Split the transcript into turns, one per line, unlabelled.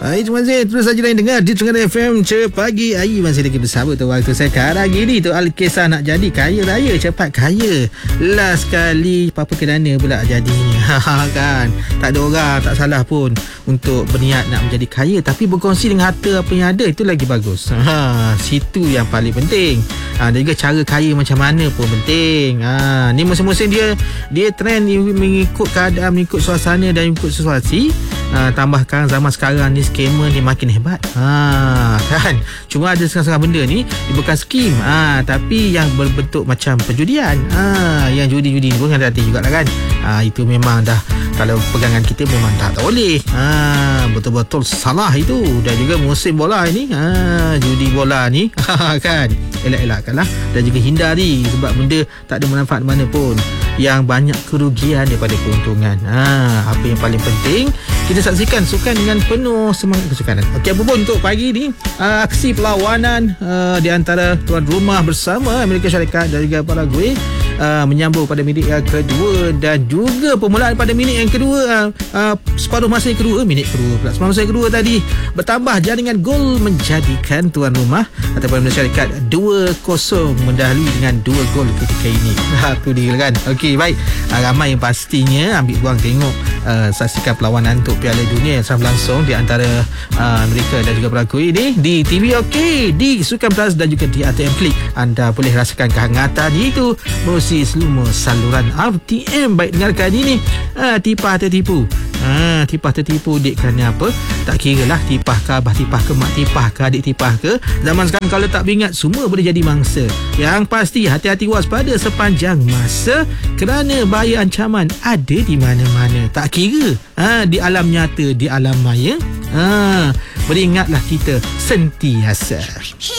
Hai, terima kasih. Terus saja lain dengar di Tengah FM Pagi. Hari masih lagi bersama tu waktu saya sekarang ini tu Alkisah nak jadi kaya raya, cepat kaya. Last sekali apa kerana pula jadinya. Kan. Tak ada orang, tak salah pun untuk berniat nak menjadi kaya, tapi berkongsi dengan harta apa yang ada itu lagi bagus. Situ yang paling penting. Dan juga cara kaya macam mana pun penting. Ni musim-musim dia trend mengikut keadaan, mengikut suasana dan mengikut situasi. Tambahkan zaman sekarang ni scammer ni makin hebat. Kan. Cuma ada setengah-setengah benda ni bukan skim, tapi yang berbentuk macam perjudian. Yang judi-judi ni pun hati-hati jugalah kan. Itu memang dah, kalau pegangan kita memang tak boleh. Betul-betul salah itu. Dan juga musim bola ini, judi bola ni kan, elak-elakkanlah dan juga hindari, sebab benda tak ada manfaat mana pun. Yang banyak kerugian daripada keuntungan. Apa yang paling penting, kita saksikan sukan dengan penuh semangat kesukanan. Okey, apa pun untuk pagi ni, aksi perlawanan di antara tuan rumah bersama Amerika Syarikat dan juga Paraguay menyambung pada minit yang kedua, dan juga permulaan pada minit yang kedua, separuh masa yang kedua, minit kedua pula, separuh masa yang kedua tadi bertambah jaringan gol menjadikan tuan rumah ataupun Amerika Syarikat 2-0 mendahului dengan 2 gol ketika ini. Itu dia kan. Okey, baik. Ramai yang pastinya ambil peluang tengok saksikan perlawanan untuk Piala Dunia yang sedang berlangsung di antara Amerika dan juga Paraguay ini di TV OK, di Sukan Plus dan juga di ATM Klik. Anda boleh rasakan kehangatan itu melalui seluruh saluran RTM. Baik, dengarkan ini. Tipah tertipu. Tipah tertipu dek kerana apa? Tak kira lah tipah ke abah tipah ke mak tipah ke adik tipah ke. Zaman sekarang kalau tak beringat, semua boleh jadi mangsa. Yang pasti hati-hati waspada sepanjang masa, kerana bahaya ancaman ada di mana-mana. Tak kira di alam nyata, di alam maya. Beringatlah kita sentiasa.